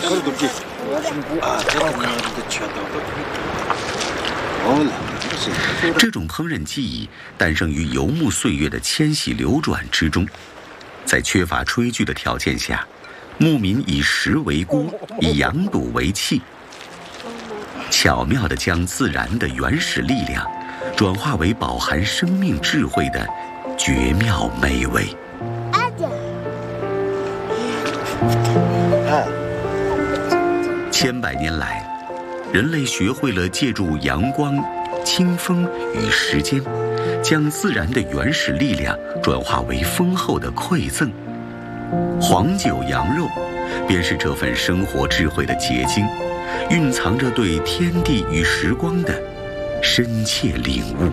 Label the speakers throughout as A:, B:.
A: 这种烹饪技艺诞生于游牧岁月的迁徙流转之中，在缺乏炊具的条件下，牧民以石为锅，以羊肚为器，巧妙地将自然的原始力量转化为饱含生命智慧的绝妙美味。千百年来，人类学会了借助阳光、清风与时间，将自然的原始力量转化为丰厚的馈赠。黄酒羊肉便是这份生活智慧的结晶，蕴藏着对天地与时光的深切领悟。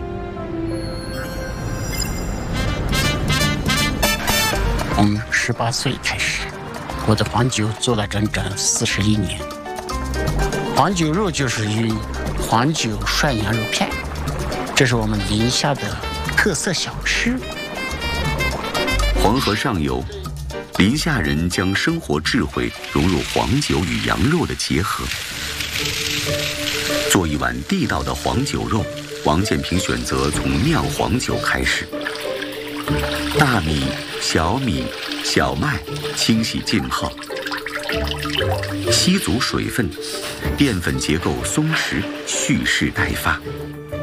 B: 从18岁开始，我的黄酒做了整整41年。黄酒肉就是用黄酒涮羊肉片，这是我们宁夏的特色小吃。
A: 黄河上游，宁夏人将生活智慧融入黄酒与羊肉的结合。做一碗地道的黄酒肉，王建平选择从酿黄酒开始。大米、小米、小麦清洗浸泡，吸足水分，淀粉结构松弛，蓄势待发。